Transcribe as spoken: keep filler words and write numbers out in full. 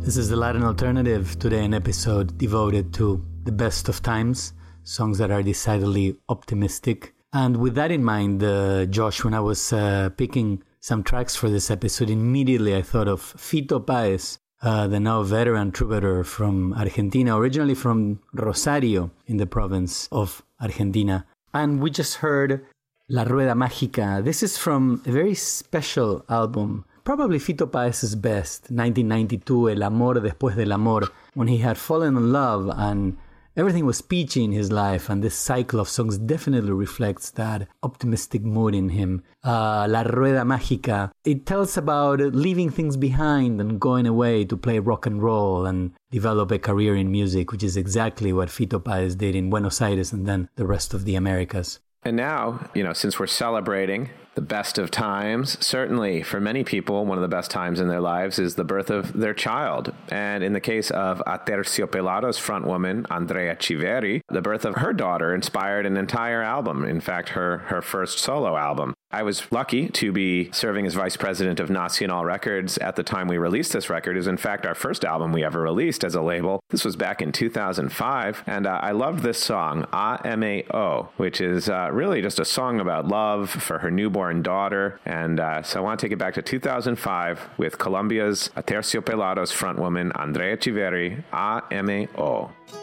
This is the Latin Alternative, today an episode devoted to the best of times, songs that are decidedly optimistic. And with that in mind, uh, Josh, when I was uh, picking some tracks for this episode, immediately I thought of Fito Páez, uh, the now veteran troubadour from Argentina, originally from Rosario in the province of Argentina. And we just heard La Rueda Mágica. This is from a very special album, probably Fito Páez's best, nineteen ninety-two, El Amor Después del Amor, when he had fallen in love and everything was peachy in his life, and this cycle of songs definitely reflects that optimistic mood in him. Uh, La Rueda Mágica, it tells about leaving things behind and going away to play rock and roll and develop a career in music, which is exactly what Fito Páez did in Buenos Aires and then the rest of the Americas. And now, you know, since we're celebrating the best of times, certainly for many people, one of the best times in their lives is the birth of their child. And in the case of Aterciopelados frontwoman Andrea Chiveri, the birth of her daughter inspired an entire album. In fact, her, her first solo album. I was lucky to be serving as vice president of Nacional Records at the time we released this record. It was, in fact, our first album we ever released as a label. This was back in two thousand five, and uh, I loved this song, A M A O, which is uh, really just a song about love for her newborn daughter. And uh, so I want to take it back to two thousand five with Colombia's Aterciopelados frontwoman Andrea Chiveri, A M A O.